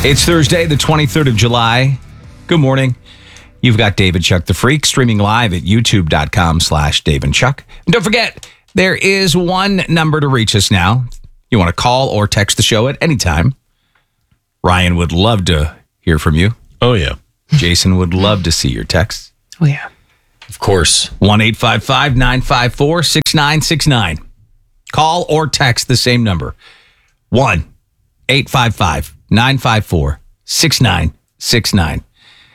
It's Thursday, the 23rd of July. Good morning. You've got David Chuck the Freak streaming live at youtube.com/DaveandChuck. And don't forget, there is one number to reach us now. You want to call or text the show at any time. Ryan would love to hear from you. Oh, yeah. Jason would love to see your texts. Oh, yeah. Of course. 1-855-954-6969. Call or text the same number. 1-855-954-6969.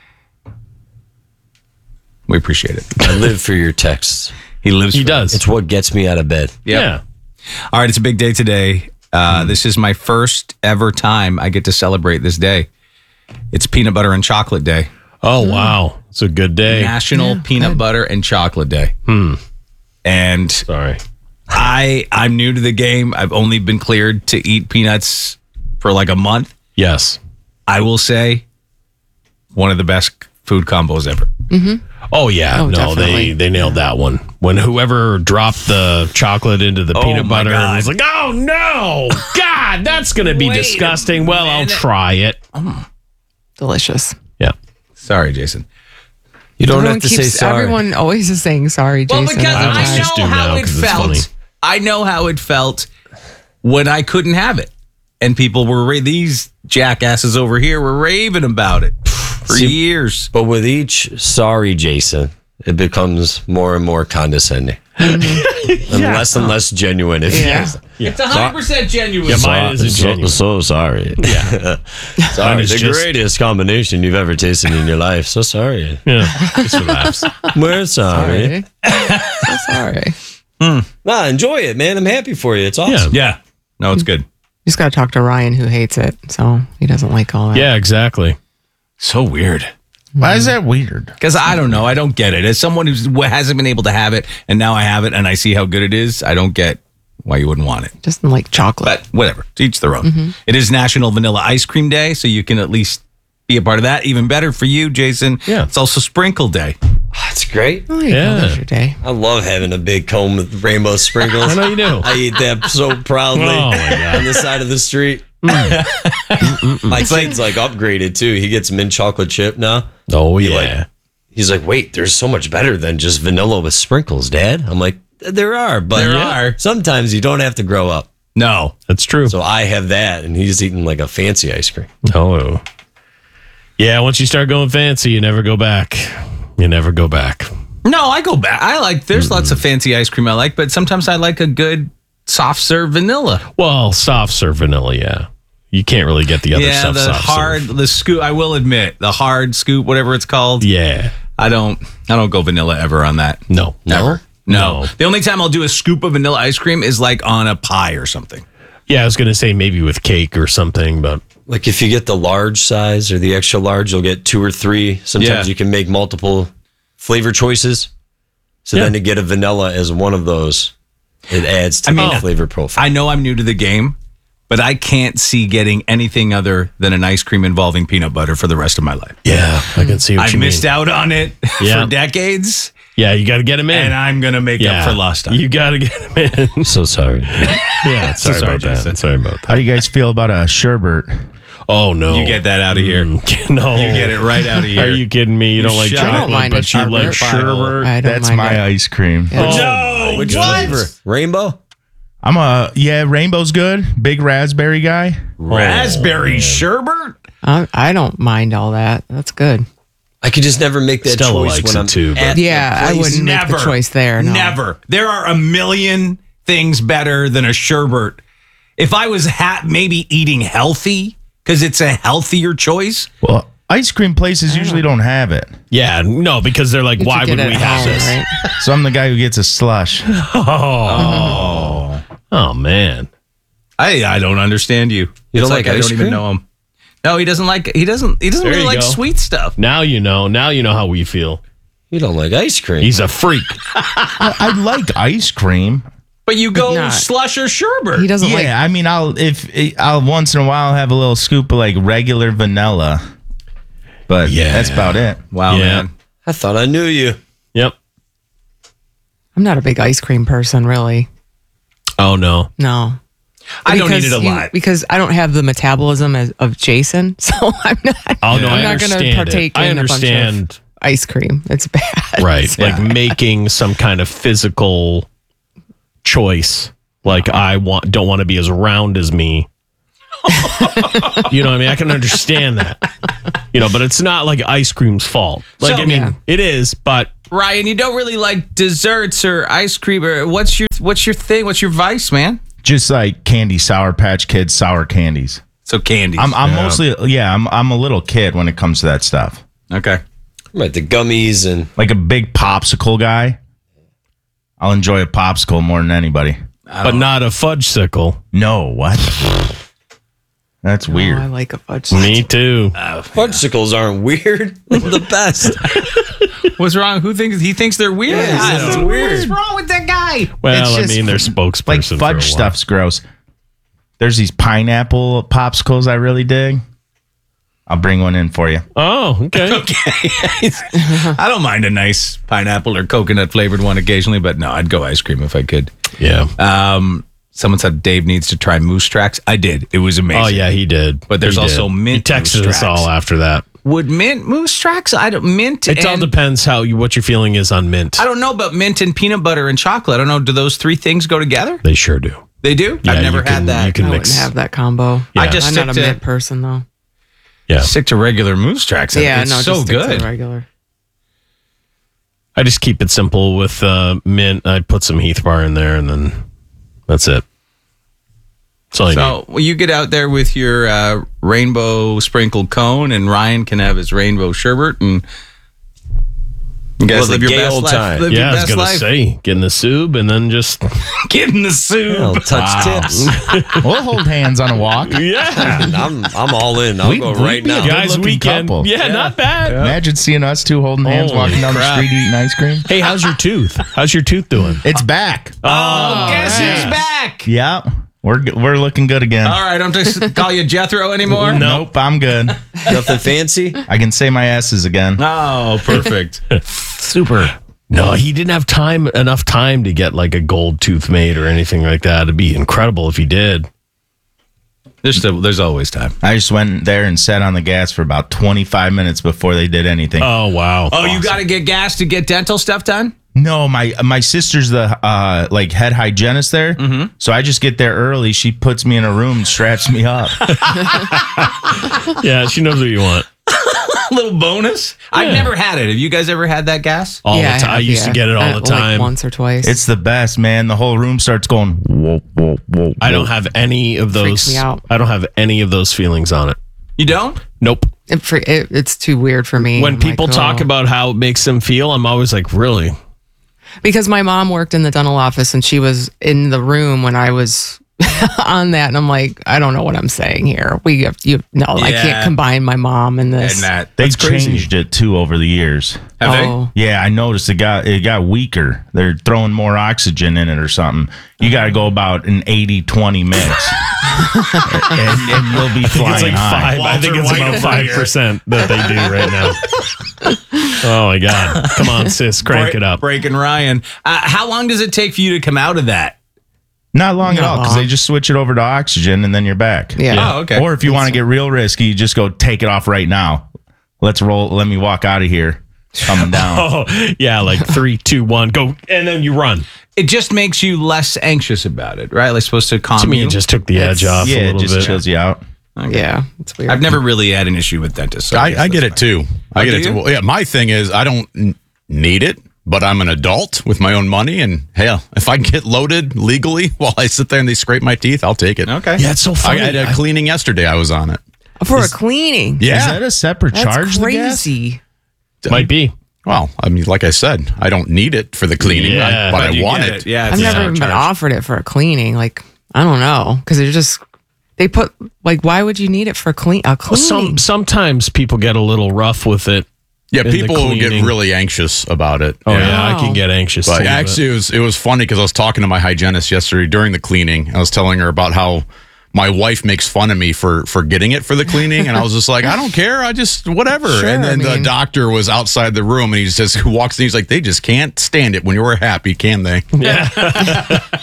We appreciate it. I live for your texts. He lives He for does. It's what gets me out of bed. Yep. Yeah. All right, it's a big day today. This is my first ever time I get to celebrate this day. It's Peanut Butter and Chocolate Day. Oh, wow. It's a good day. National Peanut Butter and Chocolate Day. And Sorry. I'm new to the game. I've only been cleared to eat peanuts for like a month. Yes. I will say one of the best food combos ever. Oh, yeah. Oh, no, definitely. they nailed that one. When whoever dropped the chocolate into the peanut my butter God. and was like, oh, no. God, that's going to be Wait a disgusting. Well, I'll minute. try it. Delicious. Yeah. Sorry, Jason. You don't Everyone have to say keeps- sorry. Everyone always is saying sorry, Jason. Well, because I I almost just do know now how it 'cause it's funny. felt. I know how it felt when I couldn't have it. And people were, these jackasses over here were raving about it for years. But with each sorry, Jason, it becomes more and more condescending. And less and less genuine. If Yeah. It's 100% genuine. Yeah, mine isn't genuine. So sorry. Yeah. Sorry, It's the just- greatest combination you've ever tasted in your life. So sorry. Yeah. Just for laughs. We're sorry. So sorry. Nah, enjoy it, man. I'm happy for you. It's awesome. Yeah. No, it's good. Just got to talk to Ryan, who hates it. So he doesn't like all that. Yeah, exactly. So weird. Why is that weird? Because I don't know. I don't get it. As someone who hasn't been able to have it, and now I have it, and I see how good it is, I don't get why you wouldn't want it. Just like chocolate. But whatever. To each their own. It is National Vanilla Ice Cream Day, so you can at least be a part of that. Even better for you, Jason. Yeah. It's also Sprinkle Day. That's great. Oh, you Yeah. That's your day. I love having a big cone with rainbow sprinkles. I know you do. I eat that so proudly Oh, my God. on the side of the street. My kid's like upgraded too. He gets mint chocolate chip now. Oh, He, yeah. like, he's like, wait, there's so much better than just vanilla with sprinkles, Dad. I'm like, there are, but There are. sometimes you don't have to grow up. No. That's true. So I have that, and he's eating like a fancy ice cream. Oh. Yeah, once you start going fancy, you never go back. You never go back. No, I go back. There's lots of fancy ice cream I like, but sometimes I like a good soft serve vanilla. Well, soft serve vanilla, yeah. You can't really get the other Yeah, stuff the soft hard, serve. the scoop, I will admit, the hard scoop, whatever it's called. Yeah. I don't go vanilla ever on that. No. Never. No. No. The only time I'll do a scoop of vanilla ice cream is like on a pie or something. Yeah, I was going to say maybe with cake or something, but Like if you get the large size or the extra large, you'll get 2 or 3. Sometimes Yeah. you can make multiple flavor choices. So Yeah. then to get a vanilla as one of those, it adds to the flavor profile. I know I'm new to the game, but I can't see getting anything other than an ice cream involving peanut butter for the rest of my life. yeah, I can see what I've you mean. missed out on it Yeah. for decades, Yeah, you got to get them in. and I'm going to make up for lost time. You got to get them in. so sorry. Yeah, sorry about that. Jason. Sorry about How that. do you guys feel about a sherbet? Oh, no. You get that out of here. No. You get it right out of here. Are you kidding me? You don't like shut up. I don't chocolate, mind a but you like sherbet. sherbet? I don't That's mind my it. ice cream. Yeah. No, Which what? flavor? Rainbow? Rainbow's good. Big raspberry guy. Raspberry sherbet? I don't mind all that. That's good. I could just never make that Stella choice likes when it I'm too, but- at the Yeah, I place. wouldn't make the choice there. No. Never. There are a million things better than a sherbet. If I was maybe eating healthy, because it's a healthier choice. Well, ice cream places usually don't have it. Yeah, no, because they're like, You why should would get we it have home, this? right? So I'm the guy who gets a slush. Oh, man. I don't understand you. You It's don't like I ice don't even cream? know him. No, he doesn't really you like go. sweet stuff. Now you know. Now you know how we feel. You don't like ice cream. He's a freak. I like ice cream. But you go not. slush or sherbet. He doesn't Yeah, like. I mean, I'll once in a while have a little scoop of like regular vanilla, but Yeah. that's about it. Wow, Yeah. man. I thought I knew you. Yep. I'm not a big ice cream person, really. Oh, no. No. I don't eat it a lot. Because I don't have the metabolism of Jason, so I'm not. Oh no, I'm I not going understand to partake it. I in a bunch understand. of ice cream. It's bad. Right. Like making some kind of physical choice. Like I don't want to be as round as me. You know what I mean? I can understand that. But it's not like ice cream's fault. Like, So- I mean, it is, but Ryan, you don't really like desserts or ice cream, or what's your thing? What's your vice, man? Just like candy, Sour Patch Kids, sour candies. So candies. I'm mostly, I'm a little kid when it comes to that stuff. Okay. Right, the gummies and Like a big popsicle guy. I'll enjoy a popsicle more than anybody. but not a fudgesicle. No, what? That's Oh, weird. I like a fudge. Me too. fudgesicles aren't weird. They're the best. What's wrong? Who thinks he thinks they're weird? Yeah, it's weird. What's wrong with that guy? Well, It's I just mean, they're spokesperson. Like for a fudge while. stuff's gross. There's these pineapple popsicles I really dig. I'll bring one in for you. Oh, okay. I don't mind a nice pineapple or coconut flavored one occasionally, but no, I'd go ice cream if I could. Yeah. Someone said Dave needs to try Moose Tracks. I did. It was amazing. Oh, yeah, he did. But there's He also did. mint He texted Moose us all Tracks. after that. Would mint Moose Tracks? I don't mint. It all and- depends what your feeling is on mint. I don't know about mint and peanut butter and chocolate. I don't know. Do those three things go together? They sure do. They do. Yeah, I've never you can- had that. you can I mix. wouldn't have that combo. Yeah. I just I'm stick not a to mint person though. Yeah. stick to regular Moose Tracks. Yeah, it's no, so just stick to good. the regular. I just keep it simple with mint. I put some Heath Bar in there, and then that's it. That's all I need. So well, you get out there with your rainbow sprinkled cone, and Ryan can have his rainbow sherbet, and you guys Well, live the your gay best old life. time. Live Yeah, your I was best gonna life. say, get in the soup and then just Get in the soup. I'll touch tips. We'll hold hands on a walk. yeah, I'm all in. I'll go We'd right be a now. good- guys, Good-looking weekend. couple. Yeah, not bad. Imagine seeing us two holding hands, Holy walking down crap. the street eating ice cream. Hey, how's your tooth? How's your tooth doing? It's back. Guess who's back? Yeah, we're looking good again. All right, I'm just call you Jethro anymore. Nope, I'm good. Nothing fancy. I can say my S's again. Oh, perfect. Super. No, he didn't have enough time to get like a gold tooth made or anything like that. It'd be incredible if he did. There's always time. I just went there and sat on the gas for about 25 minutes before they did anything. Oh wow. Oh, you got to get gas to get dental stuff done? No, my sister's the like head hygienist there. Mm-hmm. So I just get there early. She puts me in a room and straps me up. Yeah, she knows what you want. A little bonus. I've never had it. Have you guys ever had that gas? All Yeah, the time. I have, used to yeah. get it all the time. Like once or twice. It's the best, man. The whole room starts going whoa, whoa, whoa. I don't have any of those. Freaks me out. I don't have any of those feelings on it. You don't? Nope. It's too weird for me. When I'm people like, talk oh. about how it makes them feel, I'm always like, really? Because my mom worked in the dental office and she was in the room when I was on that, and I'm like, I don't know what I'm saying here. I Yeah. can't combine my mom and this. And that. They That's crazy. changed it too over the years. Have they? Oh, Yeah, I noticed it got weaker. They're throwing more oxygen in it or something. You got to go about an 80-20 mix. and you'll be flying It's like high. 5. I think it's about 5% that they do right now. Oh my God. Come on, sis, crank it up. Breaking Ryan. How long does it take for you to come out of that? Not long at all, because No. they just switch it over to oxygen and then you're back. yeah. Oh, okay. Or if you want to get real risky, you just go take it off right now. Let's roll. Let me walk out of here. Coming down. Oh, yeah, like 3, 2, 1, go. And then you run. It just makes you less anxious about it, right? Like supposed to calm To me, you. it just took the edge off a Yeah, it little just bit. chills you out. Yeah, it's weird. I've never really had an issue with dentists. So I get it too. I get do it you? too. Well, yeah, my thing is I don't need it, but I'm an adult with my own money, and hell, if I can get loaded legally while I sit there and they scrape my teeth, I'll take it. Okay. Yeah, it's so I funny. had a cleaning yesterday. I was on it. For a cleaning. Yeah. Is that a separate That's charge? The gas? crazy. Might be. Well, I mean, like I said, I don't need it for the cleaning, Yeah, but I you want get it. Yeah. I've it's never a even been charge. offered it for a cleaning. Like, I don't know. Because they put, like, why would you need it for a cleaning? Well, sometimes people get a little rough with it. Yeah, In the people get cleaning. really anxious about it. Oh, yeah, I Wow. can get anxious. But too, actually, it was funny because I was talking to my hygienist yesterday during the cleaning. I was telling her about how my wife makes fun of me for getting it for the cleaning, and I was just like, I don't care, I just whatever. Sure, and then I the mean- doctor was outside the room, and he just walks in. He's like, they just can't stand it when you're happy, can they?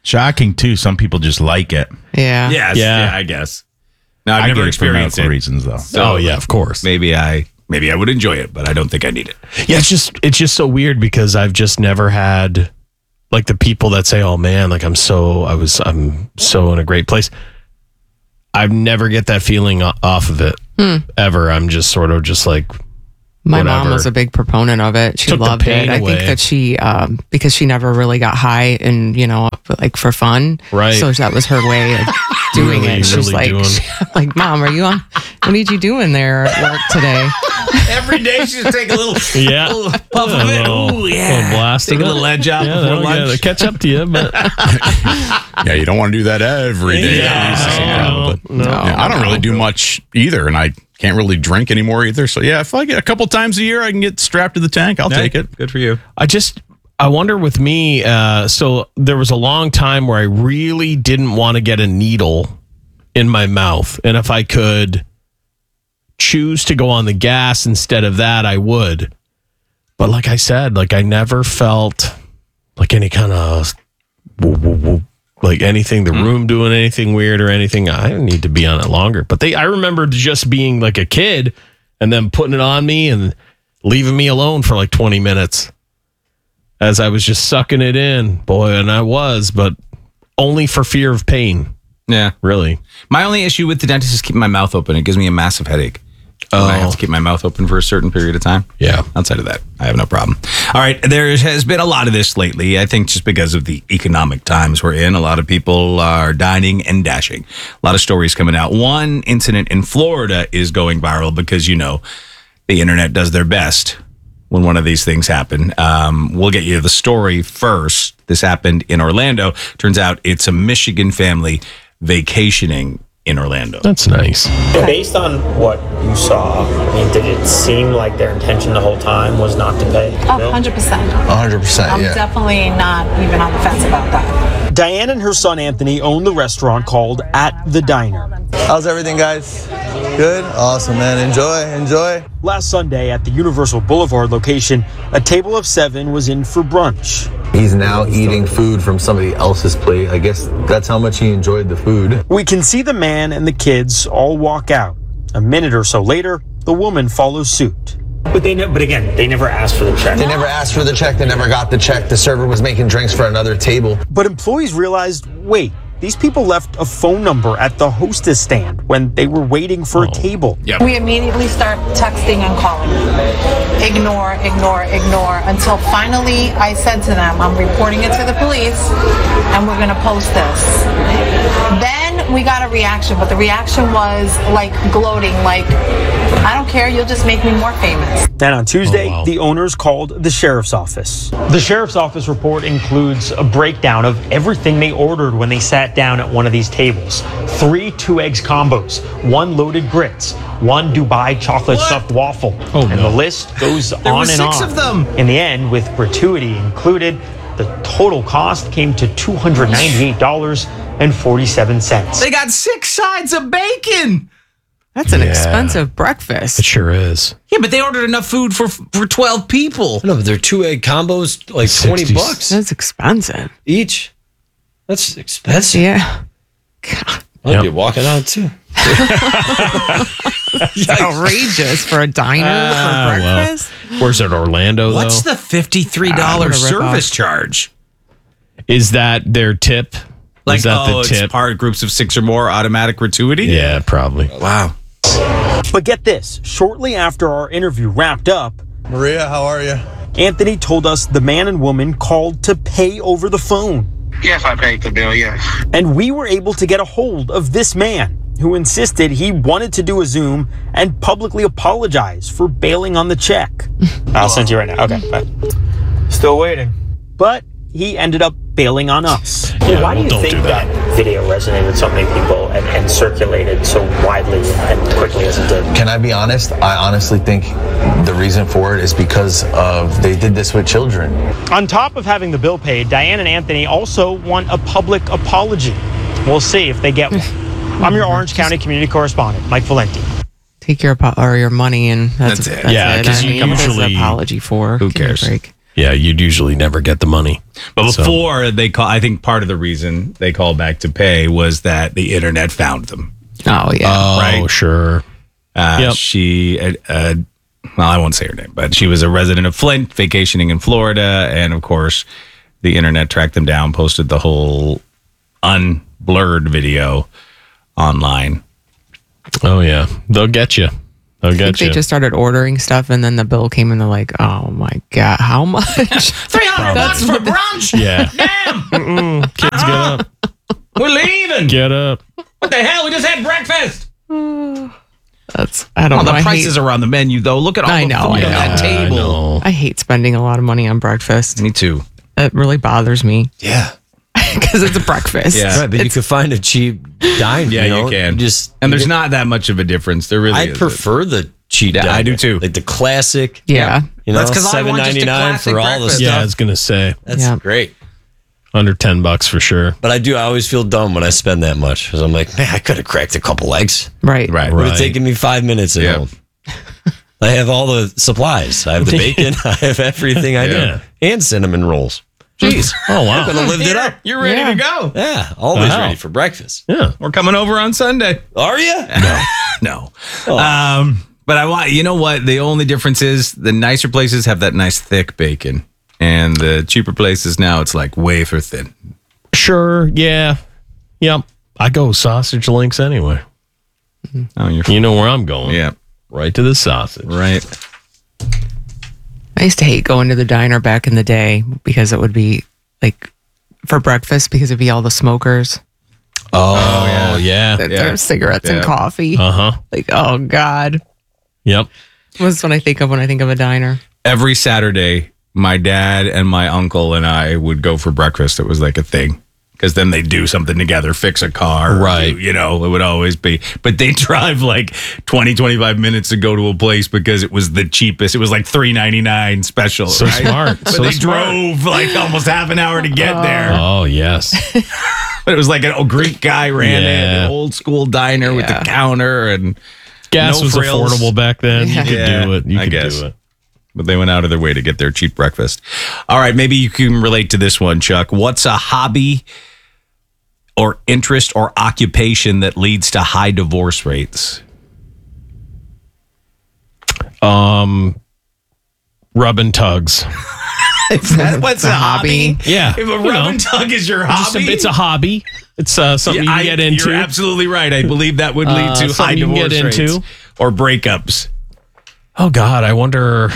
Shocking, too. Some people just like it. Yeah. Yes, Yeah. yeah, I guess. No, I've I never get it for experienced medical it. reasons, though. So Oh yeah, of course. maybe I would enjoy it, but I don't think I need it. Yeah, it's just so weird because I've just never had like the people that say, "Oh man, like I'm so in a great place." I never get that feeling off of it ever. I'm just sort of just like My mom whatever. was a big proponent of it. She Took the loved it. pain I think away. that she, because she never really got high and, like for fun. Right. So that was her way of doing Really, it. She was really like, doing. like, Mom, are you on? What did you do in there at work today? Every day she just take a little, Yeah. little puff of it. Ooh, yeah. Little blast Take of a it. little edge out Yeah, before that'll lunch. catch up to you, but Yeah, you don't want to do that every day. I don't really do much either, and I can't really drink anymore either. So yeah, if I get a couple times a year, I can get strapped to the tank. I'll take it. Good for you. I wonder with me, so there was a long time where I really didn't want to get a needle in my mouth. And if I could choose to go on the gas instead of that, I would. But like I said, like I never felt like any kind of like anything, the room doing anything weird or anything. I don't need to be on it longer. But I remember just being like a kid and then putting it on me and leaving me alone for like 20 minutes. As I was just sucking it in, boy, and I was, but only for fear of pain, Yeah. really. My only issue with the dentist is keeping my mouth open. It gives me a massive headache. Oh. I have to keep my mouth open for a certain period of time. Yeah. Outside of that, I have no problem. All right. There has been a lot of this lately. I think just because of the economic times we're in, a lot of people are dining and dashing. A lot of stories coming out. One incident in Florida is going viral because, the internet does their best when one of these things happen. We'll get you the story first. This happened in Orlando. Turns out it's a Michigan family vacationing in Orlando. That's nice. Based on what you saw, did it seem like their intention the whole time was not to pay? Oh, Bill? 100%. 100%, I'm yeah. definitely not even on the fence about that. Diane and her son Anthony own the restaurant called At the Diner. How's everything, guys? Good? Awesome, man. Enjoy. Last Sunday at the Universal Boulevard location, a table of 7 was in for brunch. He's now eating food from somebody else's plate. I guess that's how much he enjoyed the food. We can see the man and the kids all walk out. A minute or so later, the woman follows suit. But again, they never asked for the check. They never asked for the check. They never got the check. The server was making drinks for another table. But employees realized, wait, these people left a phone number at the hostess stand when they were waiting for a table. Yep. We immediately start texting and calling. Ignore, until finally I said to them, I'm reporting it to the police and we're going to post this. Then we got a reaction, but the reaction was like gloating, like, I don't care, you'll just make me more famous. Then on Tuesday, Oh, wow. the owners called the sheriff's office. The sheriff's office report includes a breakdown of everything they ordered when they sat down at one of these tables. 3 2-eggs combos, 1 loaded grits, 1 Dubai chocolate stuffed waffle. And the list goes on were and 6 on. of them. In the end, with gratuity included, the total cost came to $298.47. They got 6 sides of bacon. That's an expensive breakfast. It sure is. Yeah, but they ordered enough food for 12 people. No, but they're 2-egg combos, like 20 60s. bucks That's expensive. each. That's expensive. Yeah. God, I'd be walking out too. it's outrageous for a diner for breakfast. Where's it, Orlando, What's though? the $53 I'm gonna rip service off. charge? Is that their tip? Like, is that the it's tip? part groups of 6 or more automatic gratuity? Yeah, probably. Wow. But get this, shortly after our interview wrapped up, Maria, how are you? Anthony told us the man and woman called to pay over the phone. Yes, I paid the bill, yes. And we were able to get a hold of this man who insisted he wanted to do a Zoom and publicly apologize for bailing on the check. I'll send you right now. Okay, bye. Still waiting. But he ended up bailing on us. Yeah, Why do well, you don't think do that. video resonated with so many people and circulated so widely and quickly as it did? Can I be honest? I honestly think the reason for it is because of they did this with children. On top of having the bill paid, Diane and Anthony also want a public apology. We'll see if they get one. I'm your Orange County community correspondent, Mike Valenti. Take your money and that's it. That's Yeah, it. 'cause I you mean, what is an usually- apology for? Who Give me a cares? break. Yeah, you'd usually never get the money. But So- before they call, I think part of the reason they called back to pay was that the internet found them. Oh yeah. Oh, Right. sure. Yep. She, well, I won't say her name, but she was a resident of Flint, vacationing in Florida, and of course, the internet tracked them down, posted the whole unblurred video online. Oh, yeah. They'll get you. They'll I think get they you. just started ordering stuff, and then the bill came, and they're like, "Oh my god, how much? $300 for brunch. Yeah. Damn, Kids, get up. we're leaving. Get up. What the hell? We just had breakfast. I don't know. The prices are on the menu, though. Look at all I the know, food I on that know. table. No. I hate spending a lot of money on breakfast. Me too. It really bothers me Yeah. because it's a breakfast. Yeah. Right, but you could find a cheap dine. Yeah, you know? you can. Just And there's not that much of a difference. There really I is. prefer the cheap Yeah, dine. I do too. Like the classic. Yeah. You know, That's 'cause I want just a $7.99 classic for all the breakfast. Yeah, I stuff. was going to say That's Yeah. great. under $10 for sure. But I always feel dumb when I spend that much because I'm like, man, I could have cracked a couple eggs. Right. Right. It would have Right. taken me 5 minutes at Yeah. home. I have all the supplies. I have the bacon. I have everything I Yeah. need. And cinnamon rolls. Jeez. Oh, wow. I could have lived it up. You're ready Yeah. to go. Yeah. Always Wow. ready for breakfast. Yeah. We're coming over on Sunday. Are you? No. But I want, you know what? The only difference is the nicer places have that nice thick bacon. And the cheaper places now, it's like wafer thin. Sure. Yeah. Yep. I go sausage links anyway. Oh, you're You know where I'm going. Yeah. Right to the sausage. Right. I used to hate going to the diner back in the day because it would be like for breakfast because it'd be all the smokers. Oh, yeah. Their cigarettes and Yeah. coffee. Uh-huh. Like, oh God. Yep. What's what I think of when I think of a diner. Every Saturday, my dad and my uncle and I would go for breakfast. It was like a thing. Because then they do something together, fix a car. Right. You know, it would always be. But they drive like 20, 25 minutes to go to a place because it was the cheapest. It was like $3.99 special. So right? smart. But So they smart. drove like almost half an hour to get there. Oh, yes. But it was like a Greek guy ran Yeah. an old school diner with the Yeah. counter. And Gas No was frills. affordable back then. Yeah. You could Yeah, do it. You I could guess. do it. But they went out of their way to get their cheap breakfast. All right, maybe you can relate to this one, Chuck. What's a hobby or interest or occupation that leads to high divorce rates? Rubbing tugs. What's a hobby? Yeah. If a You rub know, and tug is your Just hobby, it's a hobby. It's something you can get into. You're absolutely right. I believe that would lead to high something you can divorce get rates into. or breakups. Oh, God. I wonder.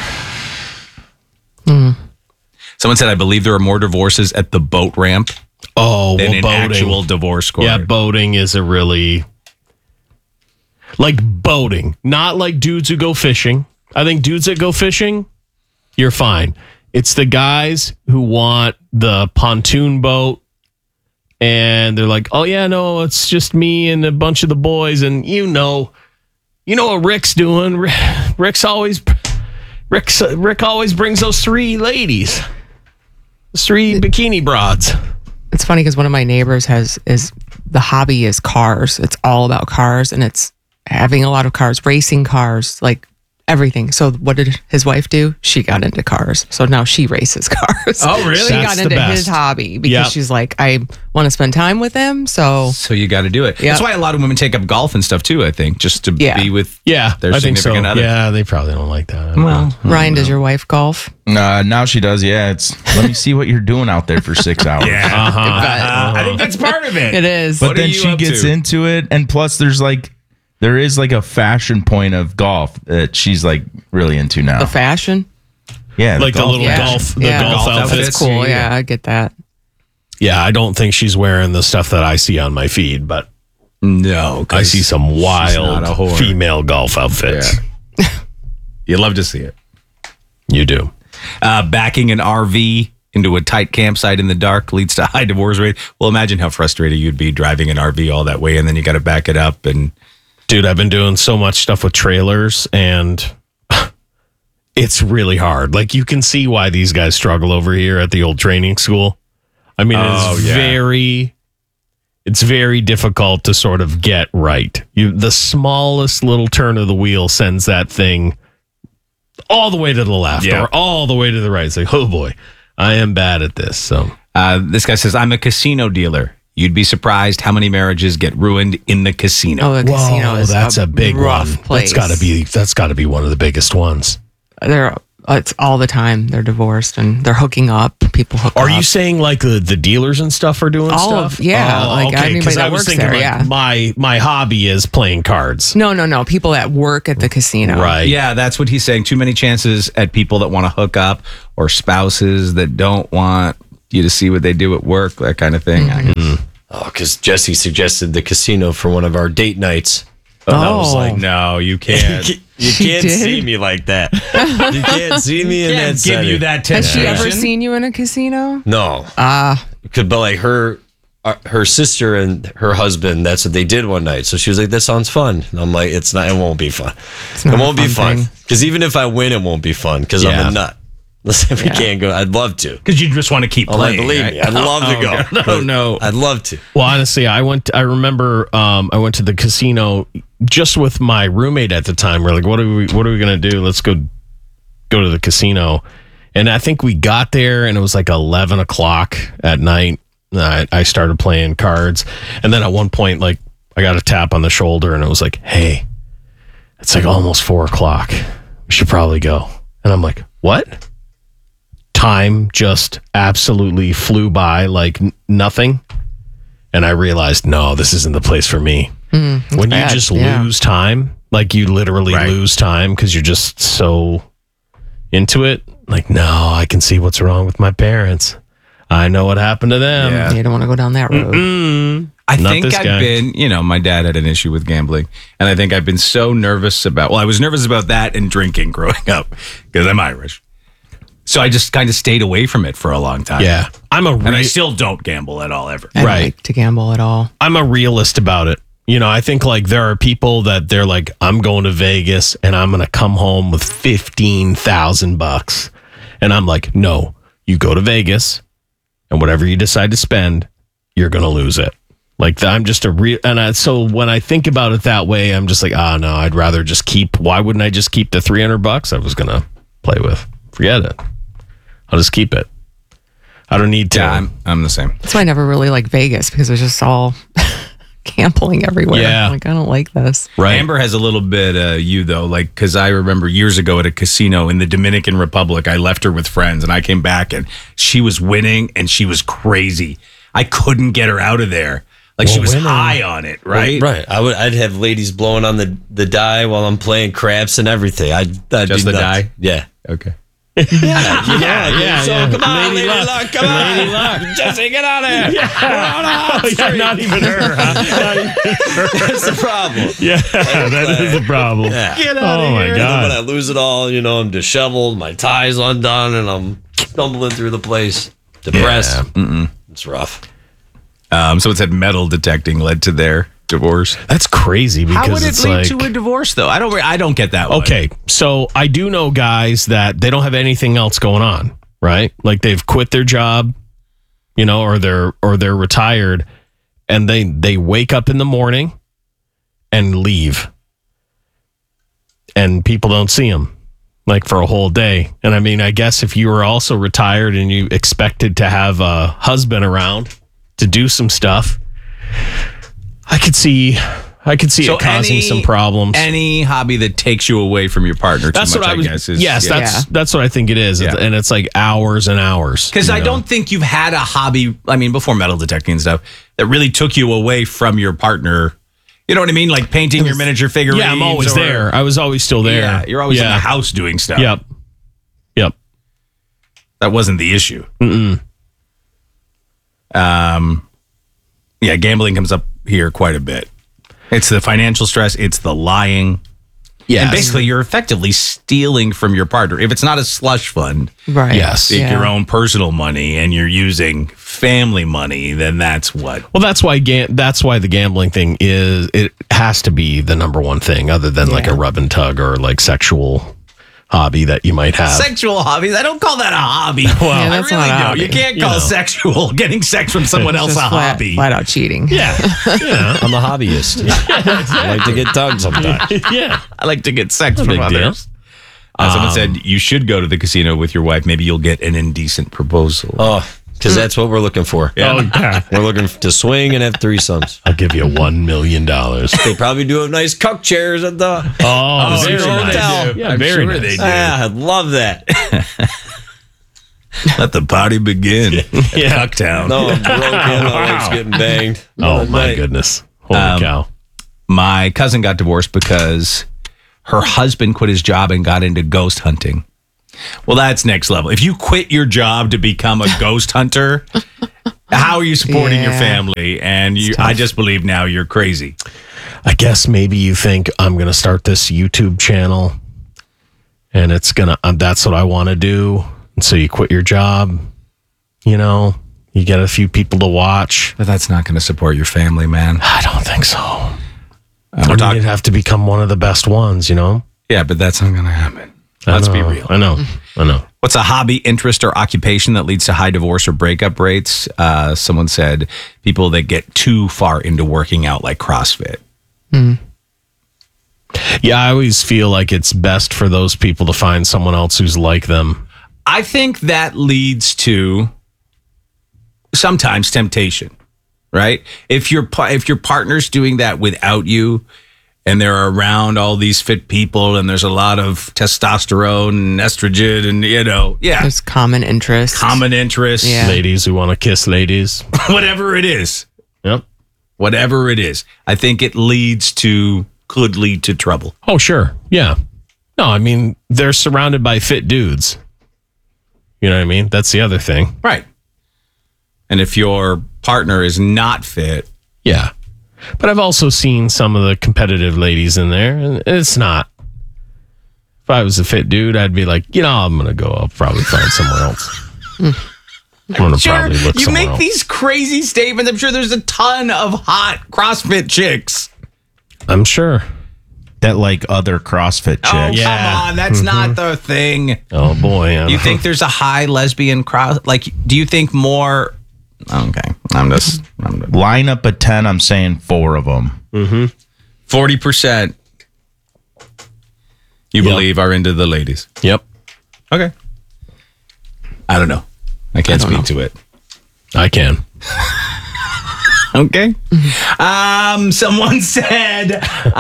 Someone said, I believe there are more divorces at the boat ramp Oh, than well, in boating. actual divorce court. Yeah, boating is a really. Like boating, not like dudes who go fishing. I think dudes that go fishing, you're fine. It's the guys who want the pontoon boat and they're like, oh, yeah, no, it's just me and a bunch of the boys. And you know what Rick's doing. Rick always brings those three ladies, those three bikini broads. It's funny because one of my neighbors is the hobby is cars. It's all about cars, and it's having a lot of cars, racing cars, like everything. So what did his wife do? She got into cars. So now she races cars. Oh, really? She That's got the into best. his hobby because Yep. she's like, I want to spend time with him. So So you got to do it. Yeah. That's why a lot of women take up golf and stuff too, I think, just to Yeah. be with Yeah, their I think so. significant other. Yeah, they probably don't like that. Well, Ryan, does your wife golf? Now she does. Yeah, it's let me see what you're doing out there for 6 hours. I think that's part of it. It is. But What are then you she up gets to? into it, and plus there is like a fashion point of golf that she's like really into now. The fashion? Yeah, Like the golf little fashion. golf, the Yeah. golf Golf outfits. outfits. That's cool. Yeah, I get that. Yeah, I don't think she's wearing the stuff that I see on my feed, but No, 'cause I see some she's wild not a whore. female golf outfits. You'd love to see it. You do. Backing an RV into a tight campsite in the dark leads to high divorce rate. Well, imagine how frustrated you'd be driving an RV all that way, and then you got to back it up. And Dude, I've been doing so much stuff with trailers and it's really hard. Like you can see why these guys struggle over here at the old training school. I mean, it's very difficult to sort of get right. The smallest little turn of the wheel sends that thing all the way to the left Yeah. or all the way to the right. It's like, oh boy, I am bad at this. So This guy says, I'm a casino dealer. You'd be surprised how many marriages get ruined in the casino. Oh, the casino is that's a big rough one. place. That's got to be one of the biggest ones. It's all the time. They're divorced and they're hooking up. People hook up. Are you saying like the dealers and stuff are doing All stuff? of- yeah, like anybody that I was works thinking there, like yeah. my hobby is playing cards. No. People that work at the casino. Right. Yeah, that's what he's saying. Too many chances at people that want to hook up or spouses that don't want you to see what they do at work, that kind of thing. Oh, because Jesse suggested the casino for one of our date nights. And I was like, no, you can't. you can't did? see me like that. You can't see me in that Give setting. you that Has she temptation. ever seen you in a casino? No. Ah. But like her sister and her husband, that's what they did one night. So she was like, that sounds fun. And I'm like, it won't be fun. It not a won't be fun fun. thing. Because even if I win, it won't be fun because I'm a nut. Listen, we can't go. I'd love to. Because you just want to keep Oh, playing. believe right? me, I'd love to go. No. I'd love to. Well, honestly, I remember I went to the casino just with my roommate at the time. We're like, what are we gonna do? Let's go to the casino. And I think we got there and it was like 11 o'clock at night. I started playing cards. And then at one point, like I got a tap on the shoulder and it was like, hey, it's like almost 4 o'clock. We should probably go. And I'm like, what? Time just absolutely flew by like nothing. And I realized, no, this isn't the place for me. When bad, you just yeah. lose time, like you literally lose time because you're just so into it. Like, no, I can see what's wrong with my parents. I know what happened to them. Yeah. You don't want to go down that road. I Not think this I've guy. been, my dad had an issue with gambling. And I think I've been so nervous I was nervous about that and drinking growing up because I'm Irish. So I just kind of stayed away from it for a long time. Yeah. And I still don't gamble at all ever. I don't Right. like to gamble at all. I'm a realist about it. I think like there are people that they're like, I'm going to Vegas and I'm going to come home with $15,000. And I'm like, no, you go to Vegas and whatever you decide to spend, you're going to lose it. Like I'm just so when I think about it that way, I'm just like, no, I'd rather just why wouldn't I just keep the $300 I was going to play with? Forget it. I'll just keep it. I don't need to. Yeah, I'm the same. That's why I never really like Vegas because it's just all gambling everywhere. Yeah. Like, I don't like this. Right. Amber has a little bit you though, like because I remember years ago at a casino in the Dominican Republic, I left her with friends and I came back and she was winning and she was crazy. I couldn't get her out of there. Like she was high on it, right? Right. I'd have ladies blowing on the die while I'm playing craps and everything. I'd Just be the nuts. die? Yeah. Okay. Yeah. So come on, Lady Luck, come on. Lady Luck. Jesse, get out of here. We're on a hot streak. Not even her. That's the problem. Yeah, that is a problem. Yeah. Get out of And here. then when I lose it all, I'm disheveled, my tie's undone, and I'm stumbling through the place, depressed. It's rough. So it said metal detecting led to their divorce. That's crazy because How would it it's lead like, to a divorce though? I don't get that one. okay, so I do know guys that they don't have anything else going on, right? Like they've quit their job, or they're retired, and they wake up in the morning and leave, and people don't see them like for a whole day. And I mean, I guess if you were also retired and you expected to have a husband around to do some stuff, I could see it causing some problems. Any hobby that takes you away from your partner too That's much, what I was. guess. Is, Yes, that's what I think it is, Yeah. and it's like hours and hours. Because I don't think you've had a hobby, before metal detecting and stuff, that really took you away from your partner. You know what I mean? Like painting your miniature figurines. Yeah, I'm always there. I was always still there. Yeah, you're always in the house doing stuff. Yep. That wasn't the issue. Yeah, gambling comes up here quite a bit. It's the financial stress. It's the lying. Yes. And basically, you're effectively stealing from your partner. If it's not a slush fund, Right. Yes. like your own personal money, and you're using family money, then that's what. Well, that's why the gambling thing is. It has to be the number one thing, other than like a rub and tug or like sexual hobby that you might have. Sexual hobbies. I don't call that a hobby. Yeah, I that's really not a don't. hobby. You can't call getting sex from someone else Just a hobby. flat out cheating. Yeah. I'm a hobbyist. I like to get done sometimes. Yeah. I like to get sex No from big deal. others. Someone said you should go to the casino with your wife. Maybe you'll get an indecent proposal. Oh, because that's what we're looking for. Oh, yeah. We're looking to swing and have threesomes. I'll give you $1 million. They probably do have nice cuck chairs at the Very nice. hotel. Yeah, very nice. they do. Ah, I'd love that. Let the party begin. Yeah. Cucktown. No, I'm broken. My wife's getting banged. Oh, my goodness. Holy cow. My cousin got divorced because her husband quit his job and got into ghost hunting. Well, that's next level. If you quit your job to become a ghost hunter, how are you supporting your family? And I just believe now you're crazy. I guess maybe you think I'm going to start this YouTube channel and it's going to, that's what I want to do. And so you quit your job, you know, you get a few people to watch. But that's not going to support your family, man. I don't think so. We're talking. You'd have to become one of the best ones, you know? Yeah, but that's not going to happen. Let's be real. I know. What's a hobby, interest, or occupation that leads to high divorce or breakup rates? Someone said people that get too far into working out, like CrossFit. Yeah, I always feel like it's best for those people to find someone else who's like them. I think that leads to sometimes temptation, right? If your partner's doing that without you, and they're around all these fit people, and there's a lot of testosterone and estrogen, and There's common interest. Yeah. Ladies who want to kiss ladies. Whatever it is. Yep. Whatever it is. I think it could lead to trouble. Oh, sure. Yeah. No, I mean, they're surrounded by fit dudes. You know what I mean? That's the other thing. Right. And if your partner is not fit. Yeah. But I've also seen some of the competitive ladies in there, and it's not. If I was a fit dude, I'd be like, I'm going to go. I'll probably find somewhere else. I'm going to probably look You somewhere make else. these crazy statements. I'm sure there's a ton of hot CrossFit chicks. I'm sure. That like other CrossFit chicks. Oh, come on. That's not the thing. Oh, boy. You think there's a high lesbian crowd? Like, do you think more... Okay. I'm just... Line up at 10, I'm saying 4 of them. 40% you believe are into the ladies. Yep. Okay. I don't know. I can't speak to it. I can. Okay. Someone said,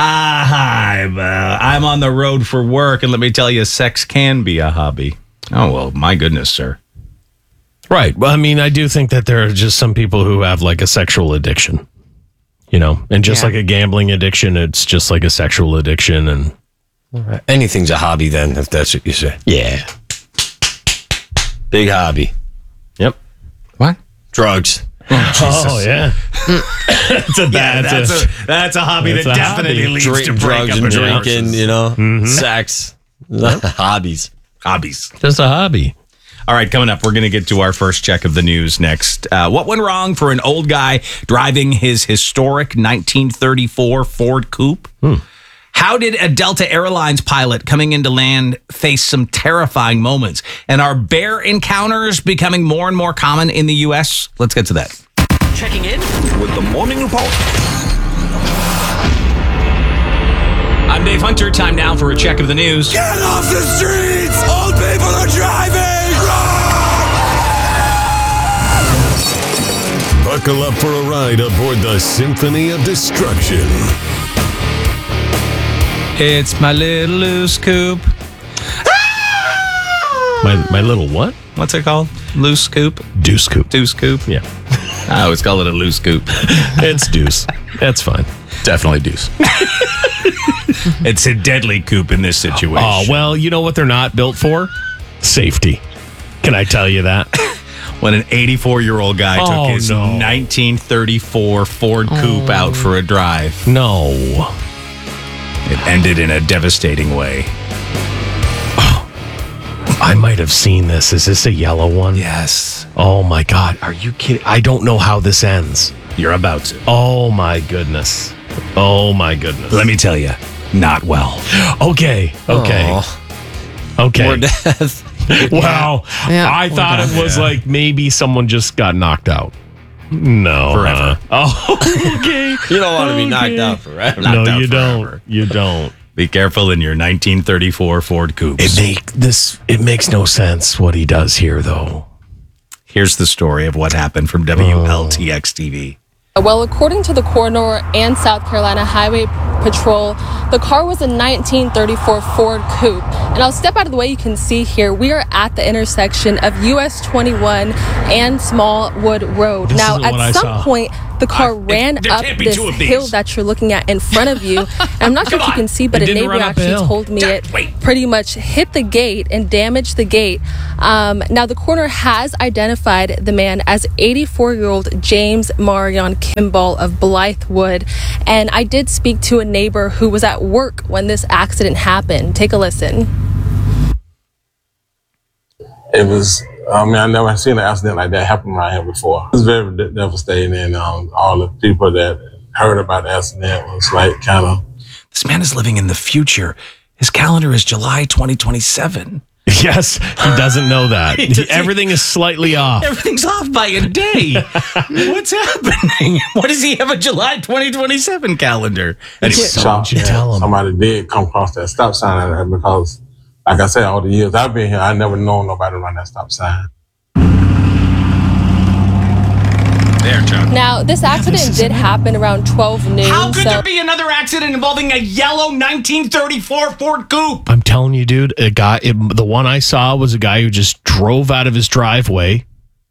I'm on the road for work, and let me tell you, sex can be a hobby. Oh, well, my goodness, sir. Right. Well, I mean, I do think that there are just some people who have like a sexual addiction, and just like a gambling addiction, it's just like a sexual addiction. And Anything's a hobby then, if that's what you say. yeah. Big hobby. Yep. What? Drugs. Oh, yeah. It's a bad. That's a hobby That's that a definitely hobby. leads to breakup Drugs and drinking, sex. Hobbies. Just a hobby. All right, coming up, we're going to get to our first check of the news next. What went wrong for an old guy driving his historic 1934 Ford Coupe? How did a Delta Airlines pilot coming into land face some terrifying moments? And are bear encounters becoming more and more common in the U.S.? Let's get to that. Checking in with the morning report. I'm Dave Hunter. Time now for a check of the news. Get off the streets! Old people are driving! Buckle up for a ride aboard the Symphony of Destruction. It's my little loose coupe. My little what? What's it called? Loose coupe? Deuce coupe. Deuce coupe? Yeah. I always call it a loose coupe. It's deuce. That's fine. Definitely deuce. It's a deadly coupe in this situation. Oh, well, you know what they're not built for? Safety. Can I tell you that? When an 84-year-old guy took his 1934 Ford Coupe out for a drive. No. It ended in a devastating way. I might have seen this. Is this a yellow one? Yes. Oh, my God. Are you kidding? I don't know how this ends. You're about to. Oh, my goodness. Oh, my goodness. Let me tell you, not well. Okay. Okay. Okay. More death. Wow. Yeah, I thought it was like maybe someone just got knocked out. No. Forever. Oh, okay. You don't want to be knocked out forever. No, you don't. You don't. Be careful in your 1934 Ford Coupes. It makes no sense what he does here, though. Here's the story of what happened from WLTX TV. Well, according to the coroner and South Carolina Highway Patrol, the car was a 1934 Ford Coupe. And I'll step out of the way. You can see here, we are at the intersection of US 21 and Smallwood Road. Now, at some point, the car ran up this hill that you're looking at in front of you. And I'm not sure if you can see, but a neighbor actually told me it pretty much hit the gate and damaged the gate. Now, the coroner has identified the man as 84-year-old James Marion Kimball of Blythewood. And I did speak to a neighbor who was at work when this accident happened. Take a listen. It was, I never seen an accident like that happen around here before. It was very devastating, and all the people that heard about the accident was like kind of... This man is living in the future. His calendar is July 2027. Yes, he doesn't know that. Everything is slightly off. Everything's off by a day. What's happening? Why does he have a July 2027 calendar? Anyway, somebody did come across that stop sign because, like I said, all the years I've been here, I never known nobody run that stop sign. There, Chuck. Now, this accident did happen around 12 noon. How could there be another accident involving a yellow 1934 Ford Coupe? I'm telling you, dude, the one I saw was a guy who just drove out of his driveway,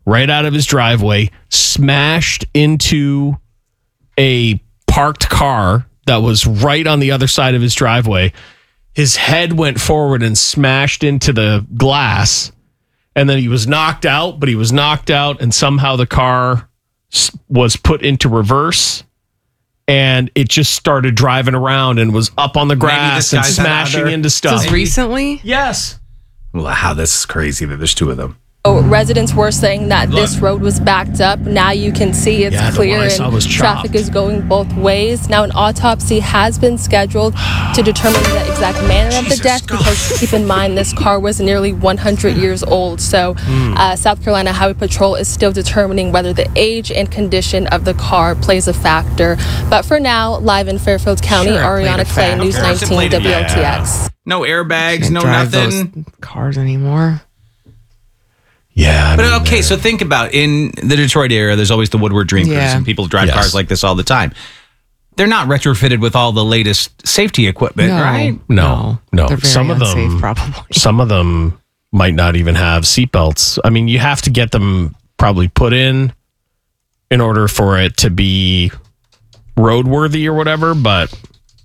smashed into a parked car that was right on the other side of his driveway. His head went forward and smashed into the glass, and then he was knocked out, and somehow the car was put into reverse, and it just started driving around and was up on the grass and smashing into stuff. Just recently? Yes. Wow, this is crazy that there's two of them. Residents were saying that this road was backed up. Now you can see it's clear and traffic is going both ways. Now an autopsy has been scheduled to determine the exact manner of the death, because keep in mind this car was nearly 100 years old. So South Carolina Highway Patrol is still determining whether the age and condition of the car plays a factor. But for now, live in Fairfield County, Ariana Clay, News 19 WLTX. No airbags, no drive nothing. Those cars anymore. Yeah. But okay, so think about in the Detroit area, there's always the Woodward Dream Cruise, and people drive cars like this all the time. They're not retrofitted with all the latest safety equipment, right? No. They're very some of unsafe, them, probably. Some of them might not even have seatbelts. I mean, you have to get them probably put in order for it to be roadworthy or whatever, but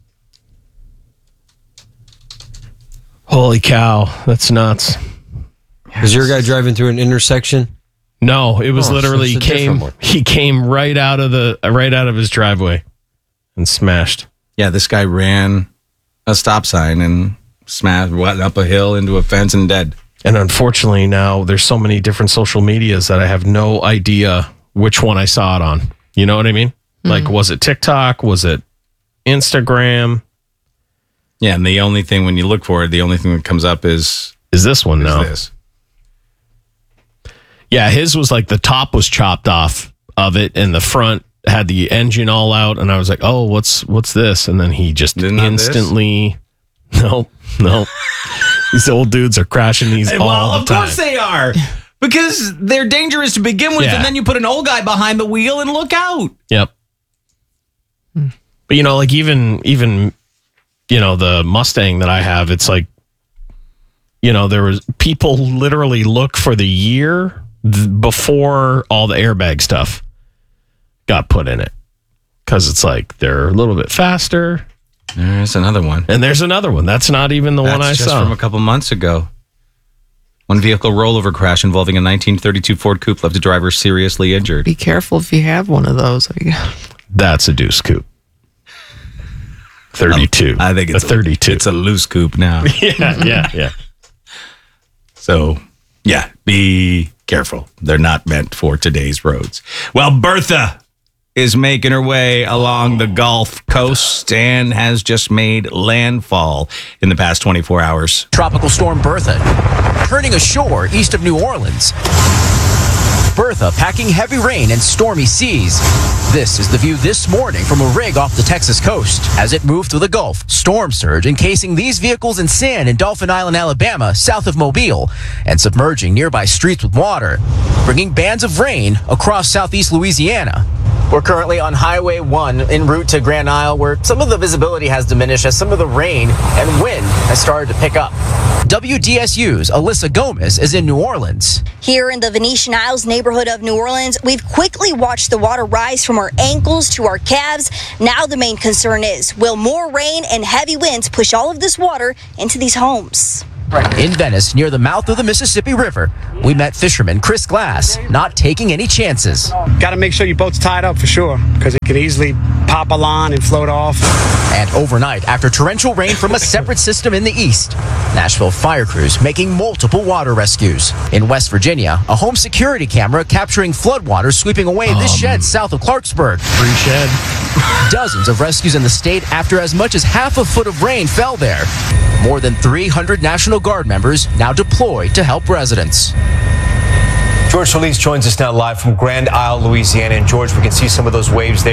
holy cow, that's nuts. Was your guy driving through an intersection? No, it was literally he came right out of his driveway and smashed. Yeah, this guy ran a stop sign and went up a hill into a fence and dead. And unfortunately now there's so many different social medias that I have no idea which one I saw it on. You know what I mean? Like, was it TikTok? Was it Instagram? Yeah, and the only thing when you look for it, the only thing that comes up is this one now. This. Yeah, his was like the top was chopped off of it and the front had the engine all out, and I was like, "Oh, what's this?" And then he just instantly Nope. These old dudes are crashing these all the time. Of course they are. Because they're dangerous to begin with, and then you put an old guy behind the wheel and look out. Yep. But like even the Mustang that I have, it's like there was people literally look for the year before all the airbag stuff got put in it, because it's like they're a little bit faster. There's another one, and there's another one. That's not even the one I just saw from a couple months ago. One vehicle rollover crash involving a 1932 Ford Coupe left a driver seriously injured. Be careful if you have one of those. That's a deuce coupe. 32. I think it's a 32. It's a loose coupe now. Yeah. So, yeah, be careful. They're not meant for today's roads. Well, Bertha is making her way along the Gulf Coast and has just made landfall in the past 24 hours. Tropical storm Bertha turning ashore east of New Orleans. Bertha packing heavy rain and stormy seas. This is the view this morning from a rig off the Texas coast. As it moved through the Gulf, storm surge encasing these vehicles in sand in Dauphin Island, Alabama, south of Mobile, and submerging nearby streets with water, bringing bands of rain across southeast Louisiana. We're currently on Highway 1 en route to Grand Isle, where some of the visibility has diminished as some of the rain and wind has started to pick up. WDSU's Alyssa Gomez is in New Orleans. Here in the Venetian Isles neighborhood of New Orleans, we've quickly watched the water rise from our ankles to our calves. Now the main concern is, will more rain and heavy winds push all of this water into these homes? In Venice, near the mouth of the Mississippi River, we met fisherman Chris Glass, not taking any chances. Got to make sure your boat's tied up for sure, because it could easily pop a line and float off. And overnight, after torrential rain from a separate system in the east, Nashville fire crews making multiple water rescues. In West Virginia, a home security camera capturing floodwaters sweeping away this shed south of Clarksburg. Free shed. Dozens of rescues in the state after as much as half a foot of rain fell there. More than 300 National Guard members now deployed to help residents. George Solis joins us now live from Grand Isle, Louisiana. And George, we can see some of those waves there.